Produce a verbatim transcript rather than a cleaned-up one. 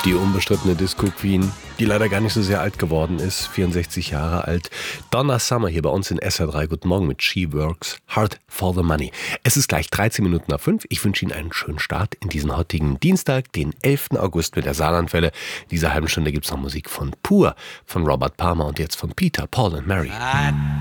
Die unbestrittene Disco-Queen, die leider gar nicht so sehr alt geworden ist, vierundsechzig Jahre alt. Donna Summer hier bei uns in S R drei. Guten Morgen mit She Works Hard for the Money. Es ist gleich dreizehn Minuten nach fünf. Ich wünsche Ihnen einen schönen Start in diesen heutigen Dienstag, den elften August mit der Saarlandwelle. In dieser halben Stunde gibt es noch Musik von Pur, von Robert Palmer und jetzt von Peter, Paul und Mary.